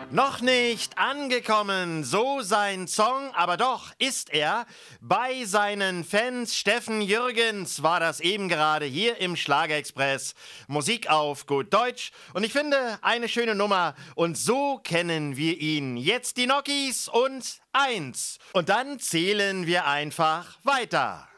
Noch nicht angekommen, so sein Song, aber doch ist er. Bei seinen Fans, Steffen Jürgens, war das eben gerade hier im Schlagerexpress. Musik auf gut Deutsch und ich finde, eine schöne Nummer und so kennen wir ihn. Jetzt die Gnocchis und 1. Und dann zählen wir einfach weiter.